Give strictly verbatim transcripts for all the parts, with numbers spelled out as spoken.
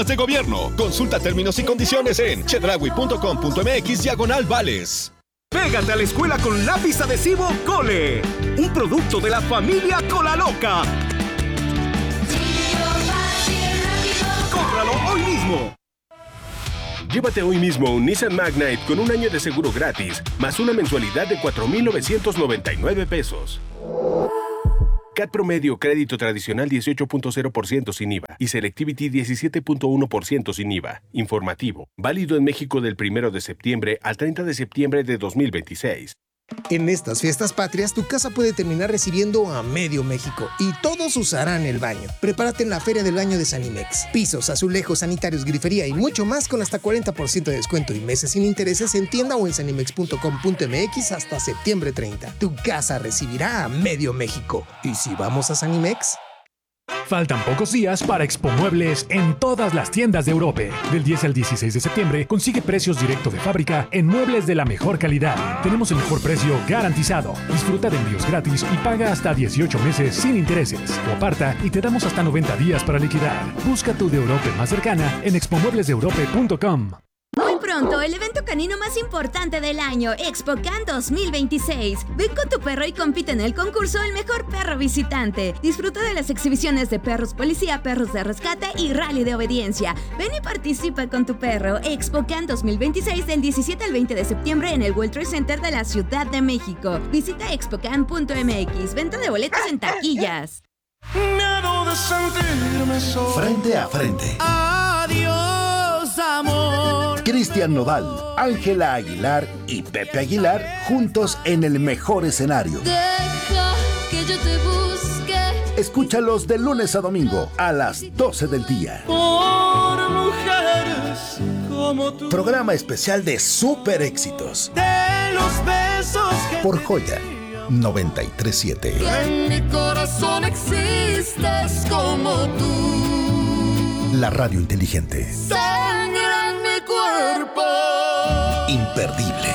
de gobierno. Consulta términos y condiciones en chedraui.com.mx diagonal vales. Pégate a la escuela con lápiz adhesivo Cole, un producto de la familia Cola Loca. ¡Cómpralo hoy mismo! Llévate hoy mismo un Nissan Magnite con un año de seguro gratis, más una mensualidad de cuatro mil novecientos noventa y nueve pesos. C A T promedio crédito tradicional dieciocho punto cero por ciento sin I V A y Selectivity diecisiete punto uno por ciento sin I V A. Informativo. Válido en México del primero de septiembre al treinta de septiembre de dos mil veintiséis. En estas fiestas patrias, tu casa puede terminar recibiendo a medio México y todos usarán el baño. Prepárate en la Feria del Baño de Sanimex. Pisos, azulejos, sanitarios, grifería y mucho más con hasta cuarenta por ciento de descuento y meses sin intereses en tienda o en sanimex punto com punto m x hasta septiembre treinta. Tu casa recibirá a medio México. ¿Y si vamos a Sanimex? Faltan pocos días para Expo Muebles en todas las tiendas de Europa. Del diez al dieciséis de septiembre, consigue precios directo de fábrica en muebles de la mejor calidad. Tenemos el mejor precio garantizado. Disfruta de envíos gratis y paga hasta dieciocho meses sin intereses. O aparta y te damos hasta noventa días para liquidar. Busca tu de Europa más cercana en expo muebles de europa punto com. Muy pronto, el evento canino más importante del año, ExpoCan dos mil veintiséis. Ven con tu perro y compite en el concurso El Mejor Perro Visitante. Disfruta de las exhibiciones de perros policía, perros de rescate y rally de obediencia. Ven y participa con tu perro. ExpoCan dos mil veintiséis del diecisiete al veinte de septiembre en el World Trade Center de la Ciudad de México. Visita expocan punto m x. Venta de boletos en taquillas. Miedo de sentirme solo. Frente a frente. Adiós, amor. Cristian Nodal, Ángela Aguilar y Pepe Aguilar juntos en el mejor escenario. Deja que yo te busque. Escúchalos de lunes a domingo a las doce del día. Por mujeres como tú. Programa especial de super éxitos. De los besos que por Joya noventa y tres siete. En mi corazón existes como tú. La radio inteligente. Sangre en mi cuerpo. Imperdible.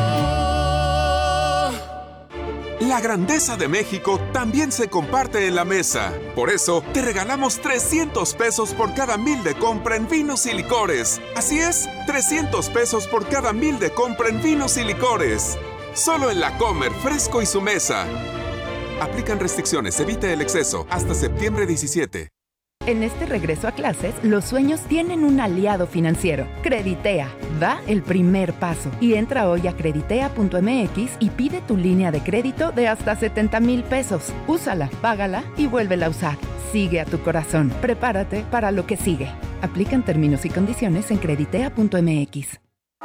La grandeza de México también se comparte en la mesa. Por eso, te regalamos trescientos pesos por cada mil de compra en vinos y licores. Así es, trescientos pesos por cada mil de compra en vinos y licores. Solo en La Comer, Fresco y Su Mesa. Aplican restricciones, evite el exceso. Hasta septiembre diecisiete. En este regreso a clases, los sueños tienen un aliado financiero. Creditea. Da el primer paso. Y entra hoy a creditea punto m x y pide tu línea de crédito de hasta setenta mil pesos. Úsala, págala y vuélvela a usar. Sigue a tu corazón. Prepárate para lo que sigue. Aplican términos y condiciones en creditea punto m x.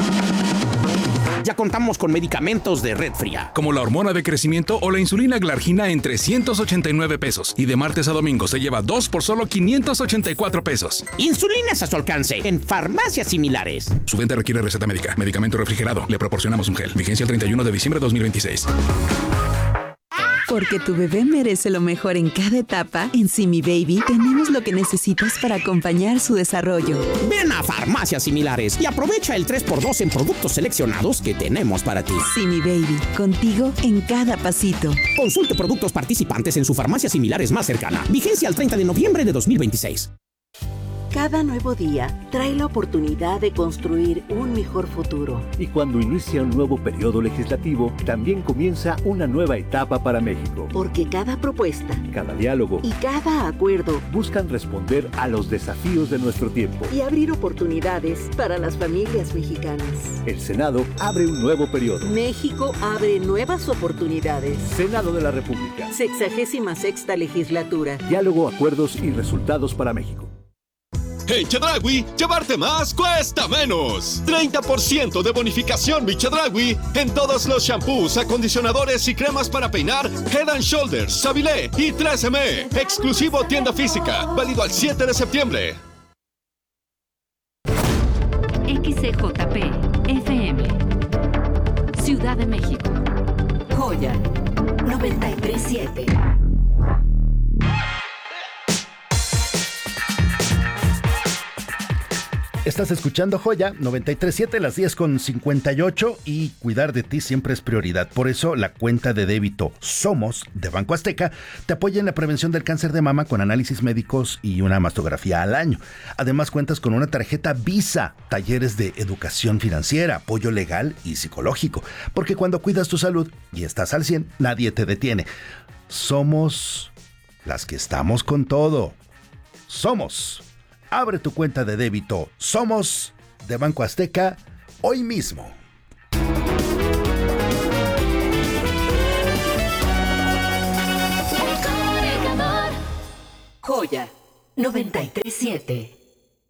Ya contamos con medicamentos de Red Fría, como la hormona de crecimiento o la insulina Glargina en trescientos ochenta y nueve pesos. Y de martes a domingo se lleva dos por solo quinientos ochenta y cuatro pesos. Insulinas a su alcance en farmacias similares. Su venta requiere receta médica. Medicamento refrigerado. Le proporcionamos un gel. Vigencia el treinta y uno de diciembre de dos mil veintiséis. Porque tu bebé merece lo mejor en cada etapa, en Simi Baby tenemos lo que necesitas para acompañar su desarrollo. Ven a farmacias similares y aprovecha el tres por dos en productos seleccionados que tenemos para ti. Simi Baby, contigo en cada pasito. Consulte productos participantes en su farmacia similares más cercana. Vigencia al treinta de noviembre de dos mil veintiséis. Cada nuevo día trae la oportunidad de construir un mejor futuro. Y cuando inicia un nuevo periodo legislativo, también comienza una nueva etapa para México. Porque cada propuesta, cada diálogo y cada acuerdo buscan responder a los desafíos de nuestro tiempo y abrir oportunidades para las familias mexicanas. El Senado abre un nuevo periodo. México abre nuevas oportunidades. Senado de la República. Sexagésima sexta legislatura. Diálogo, acuerdos y resultados para México. En Chedraui, llevarte más cuesta menos. treinta por ciento de bonificación mi Chedraui en todos los shampoos, acondicionadores y cremas para peinar Head and Shoulders, Savilé y tres eme. Exclusivo tienda física. Válido al siete de septiembre. X C J P F M Ciudad de México. Joya noventa y tres siete. Estás escuchando Joya noventa y tres punto siete, las diez con cincuenta y ocho, y cuidar de ti siempre es prioridad. Por eso la cuenta de débito Somos de Banco Azteca te apoya en la prevención del cáncer de mama con análisis médicos y una mastografía al año. Además cuentas con una tarjeta Visa, talleres de educación financiera, apoyo legal y psicológico. Porque cuando cuidas tu salud y estás al cien, nadie te detiene. Somos las que estamos con todo. Somos. Abre tu cuenta de débito Somos de Banco Azteca hoy mismo. Joya noventa y tres punto siete.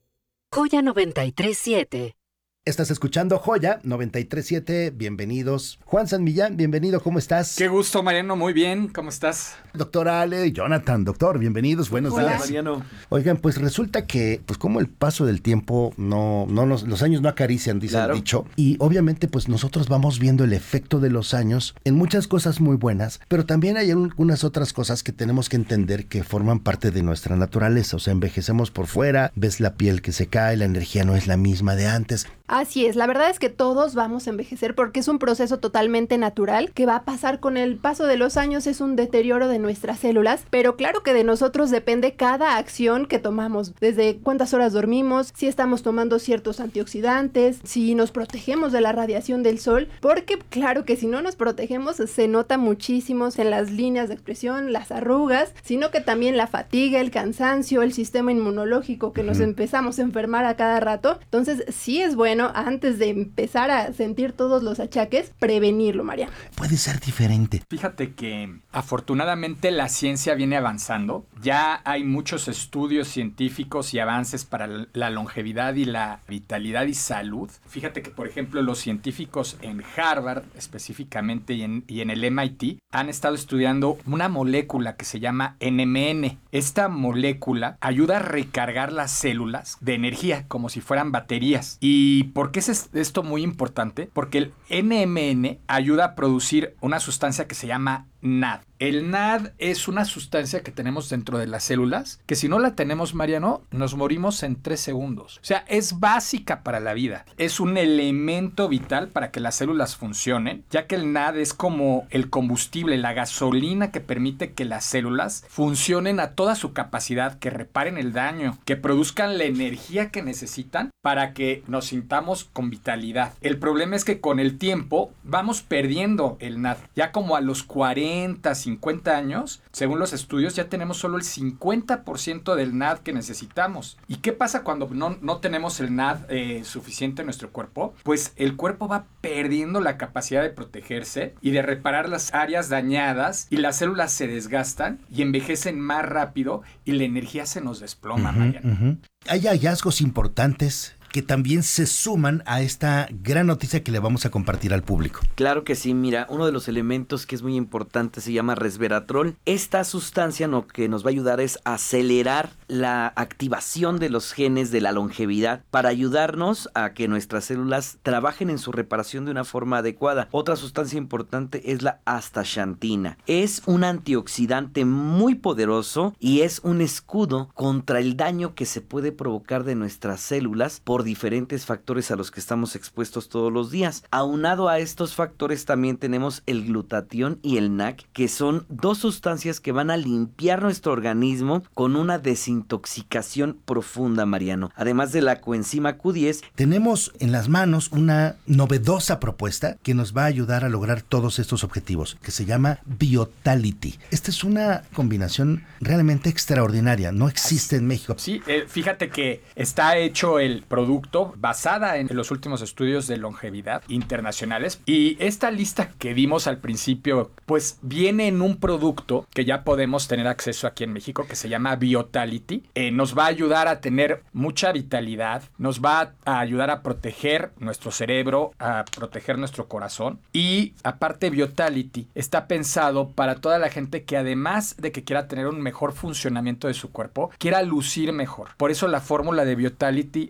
Joya noventa y tres punto siete. Estás escuchando Joya noventa y tres punto siete. Bienvenidos. Juan San Millán, bienvenido. ¿Cómo estás? Qué gusto, Mariano. Muy bien. ¿Cómo estás? Doctor Ale y Jonathan, doctor, bienvenidos. Buenos Hola, días. Mariano. Oigan, pues resulta que, pues como el paso del tiempo no, no nos, los años no acarician, dice Claro. el dicho. Y obviamente, pues nosotros vamos viendo el efecto de los años en muchas cosas muy buenas, pero también hay algunas otras cosas que tenemos que entender que forman parte de nuestra naturaleza. O sea, envejecemos por fuera, ves la piel que se cae, la energía no es la misma de antes. Así es, la verdad es que todos vamos a envejecer porque es un proceso totalmente natural que va a pasar con el paso de los años, es un deterioro de nuestras células, pero claro que de nosotros depende cada acción que tomamos, desde cuántas horas dormimos, si estamos tomando ciertos antioxidantes, si nos protegemos de la radiación del sol, porque claro que si no nos protegemos se nota muchísimo en las líneas de expresión, las arrugas, sino que también la fatiga, el cansancio, el sistema inmunológico que nos empezamos a enfermar a cada rato, entonces sí es bueno antes de empezar a sentir todos los achaques, prevenirlo, María. Puede ser diferente. Fíjate que afortunadamente la ciencia viene avanzando. Ya hay muchos estudios científicos y avances para la longevidad y la vitalidad y salud. Fíjate que, por ejemplo, los científicos en Harvard específicamente y en, y en el M I T han estado estudiando una molécula que se llama N M N. Esta molécula ayuda a recargar las células de energía como si fueran baterías. ¿Y por qué es esto muy importante? Porque el N M N ayuda a producir una sustancia que se llama N A D. El N A D es una sustancia que tenemos dentro de las células, que si no la tenemos, Mariano, nos morimos en tres segundos. O sea, es básica para la vida. Es un elemento vital para que las células funcionen, ya que el N A D es como el combustible, la gasolina que permite que las células funcionen a toda su capacidad, que reparen el daño, que produzcan la energía que necesitan para que nos sintamos con vitalidad. El problema es que con el tiempo vamos perdiendo el N A D. Ya como a los cuarenta, cincuenta años, según los estudios, ya tenemos solo el cincuenta por ciento del N A D que necesitamos. ¿Y qué pasa cuando no, no tenemos el N A D eh, suficiente en nuestro cuerpo? Pues el cuerpo va perdiendo la capacidad de protegerse y de reparar las áreas dañadas, y las células se desgastan y envejecen más rápido y la energía se nos desploma, Uh-huh, Mariano. uh-huh. Hay hallazgos importantes que también se suman a esta gran noticia que le vamos a compartir al público. Claro que sí, mira, uno de los elementos que es muy importante se llama resveratrol. Esta sustancia lo que nos va a ayudar es acelerar la activación de los genes de la longevidad para ayudarnos a que nuestras células trabajen en su reparación de una forma adecuada. Otra sustancia importante es la astaxantina. Es un antioxidante muy poderoso y es un escudo contra el daño que se puede provocar de nuestras células por diferentes factores a los que estamos expuestos todos los días. Aunado a estos factores también tenemos el glutatión y el N A C, que son dos sustancias que van a limpiar nuestro organismo con una desintoxicación profunda, Mariano. Además de la coenzima Q diez, tenemos en las manos una novedosa propuesta que nos va a ayudar a lograr todos estos objetivos, que se llama Biotality. Esta es una combinación realmente extraordinaria, no existe en México. Sí, eh, fíjate que está hecho el producto basada en los últimos estudios de longevidad internacionales, y esta lista que dimos al principio pues viene en un producto que ya podemos tener acceso aquí en México, que se llama Biotality. Eh, nos va a ayudar a tener mucha vitalidad, nos va a ayudar a proteger nuestro cerebro, a proteger nuestro corazón, y aparte Biotality está pensado para toda la gente que, además de que quiera tener un mejor funcionamiento de su cuerpo, quiera lucir mejor. Por eso la fórmula de Biotality, aparte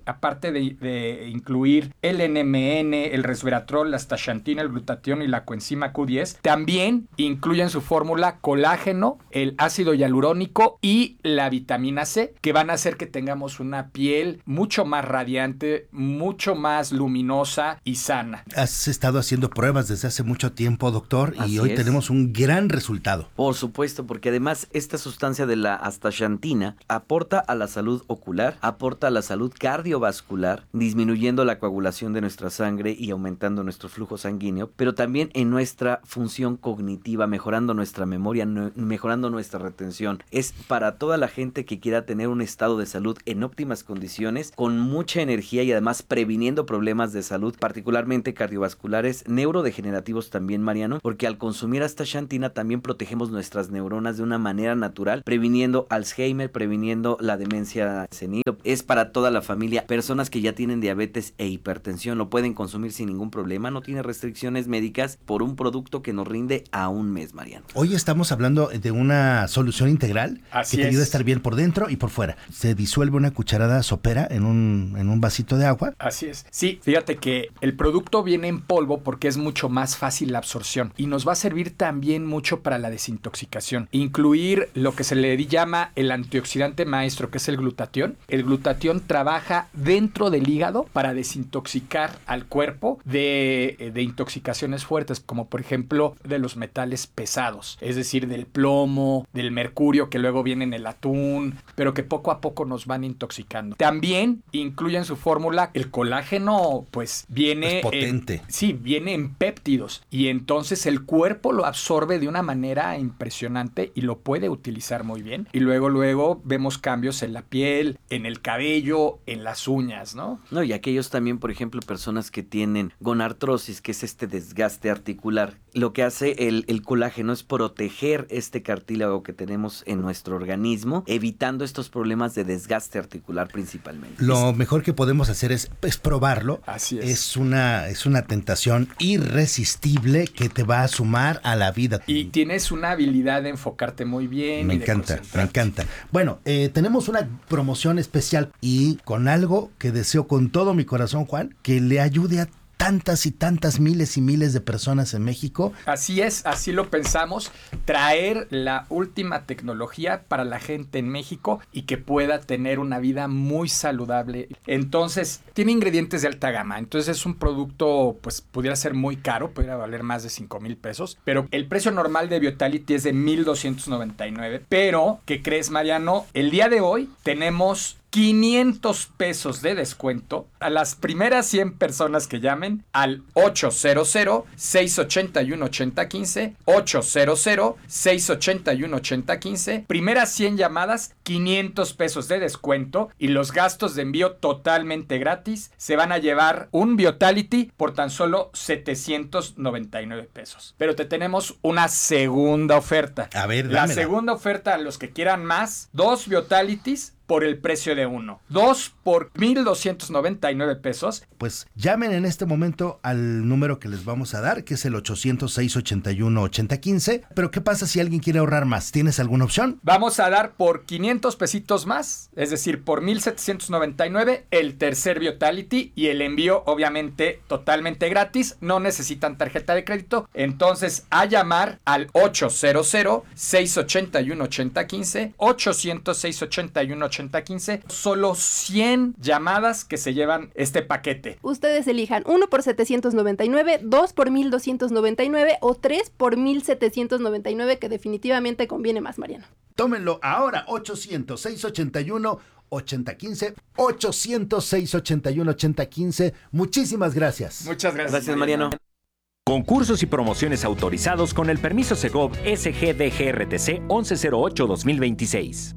aparte de, de incluir el N M N, el resveratrol, la astaxantina, el glutatión y la coenzima Q diez, también incluye en su fórmula colágeno, el ácido hialurónico y la vitamina C, que van a hacer que tengamos una piel mucho más radiante, mucho más luminosa y sana. Has estado haciendo pruebas desde hace mucho tiempo, doctor, y Así hoy es. tenemos un gran resultado. Por supuesto, porque además esta sustancia de la astaxantina aporta a la salud ocular, aporta a la salud cardiovascular, disminuyendo la coagulación de nuestra sangre y aumentando nuestro flujo sanguíneo, pero también en nuestra función cognitiva, mejorando nuestra memoria, no, mejorando nuestra retención. Es para toda la gente que quiera tener un estado de salud en óptimas condiciones, con mucha energía y además previniendo problemas de salud, particularmente cardiovasculares, neurodegenerativos también, Mariano, porque al consumir astaxantina también protegemos nuestras neuronas de una manera natural, previniendo Alzheimer, previniendo la demencia senil. Es para toda la familia. Personas que ya tienen diabetes e hipertensión lo pueden consumir sin ningún problema, no tiene restricciones médicas, por un producto que nos rinde a un mes, Mariano. Hoy estamos hablando de una solución integral Así que te ayuda a es. estar bien por dentro y por fuera. Se disuelve una cucharada sopera en un, en un vasito de agua. Así es. Sí, fíjate que el producto viene en polvo porque es mucho más fácil la absorción y nos va a servir también mucho para la desintoxicación. Incluir lo que se le llama el antioxidante maestro, que es el glutatión. El glutatión trabaja dentro del hígado para desintoxicar al cuerpo de, de intoxicaciones fuertes, como por ejemplo de los metales pesados, es decir, del plomo, del mercurio que luego viene en el atún, pero que poco a poco nos van intoxicando. También incluye en su fórmula el colágeno, pues viene... Es potente. En, sí, viene en péptidos y entonces el cuerpo lo absorbe de una manera impresionante y lo puede utilizar muy bien. Y luego, luego vemos cambios en la piel, en el cabello, en las uñas, ¿no? No, y aquellos también, por ejemplo, personas que tienen gonartrosis, que es este desgaste articular. Lo que hace el, el colágeno es proteger este cartílago que tenemos en nuestro organismo, evitando estos problemas de desgaste articular principalmente. Lo mejor que podemos hacer es, es probarlo. Así es. Es una, es una tentación irresistible que te va a sumar a la vida. Y tienes una habilidad de enfocarte muy bien. Me y de encanta, me encanta. Bueno, eh, tenemos una promoción especial y con algo que deseo con todo mi corazón, Juan, que le ayude a tantas y tantas miles y miles de personas en México. Así es, así lo pensamos, traer la última tecnología para la gente en México y que pueda tener una vida muy saludable. Entonces, tiene ingredientes de alta gama, entonces es un producto, pues pudiera ser muy caro, pudiera valer más de cinco mil pesos, pero el precio normal de Vitality es de mil doscientos noventa y nueve, pero, ¿qué crees, Mariano? El día de hoy tenemos quinientos pesos de descuento a las primeras cien personas que llamen al ochocientos, seiscientos ochenta y uno, ochenta quince, ochocientos, seiscientos ochenta y uno, ochenta quince. Primeras cien llamadas, quinientos pesos de descuento y los gastos de envío totalmente gratis. Se van a llevar un Vitality por tan solo setecientos noventa y nueve pesos. Pero te tenemos una segunda oferta. A ver, La dámela. segunda oferta a los que quieran más, dos Vitalities por el precio de uno. Dos por mil doscientos noventa y nueve pesos. Pues llamen en este momento al número que les vamos a dar, que es el ochocientos, seiscientos ochenta y uno, ochenta quince. Pero ¿qué pasa si alguien quiere ahorrar más? ¿Tienes alguna opción? Vamos a dar por quinientos pesitos más, es decir, por mil setecientos noventa y nueve, el tercer Vitality y el envío obviamente totalmente gratis. No necesitan tarjeta de crédito. Entonces, a llamar al ochocientos, seiscientos ochenta y uno, ochenta quince, ochocientos, seiscientos ochenta y uno, ochenta quince. Solo cien llamadas que se llevan este paquete. Ustedes elijan uno por setecientos noventa y nueve, dos por mil doscientos noventa y nueve o tres por mil setecientos noventa y nueve, que definitivamente conviene más, Mariano. Tómenlo ahora, ochocientos, seiscientos ochenta y uno, ochenta quince, ochocientos, seiscientos ochenta y uno, ochenta quince. Muchísimas gracias. Muchas gracias. Gracias, Mariano. Concursos y promociones autorizados con el permiso Segov S G D G R T C once cero ocho dos mil veintiséis.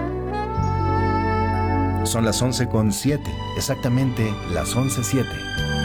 Son las once con siete, exactamente las once siete.